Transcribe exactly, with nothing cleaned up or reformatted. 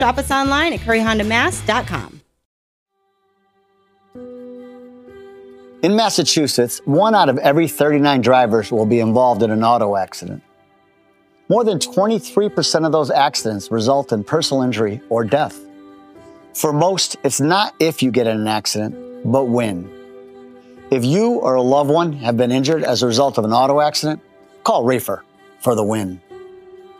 Shop us online at curry honda mass dot com. In Massachusetts, one out of every thirty-nine drivers will be involved in an auto accident. More than twenty-three percent of those accidents result in personal injury or death. For most, it's not if you get in an accident, but when. If you or a loved one have been injured as a result of an auto accident, call Rafer for the win.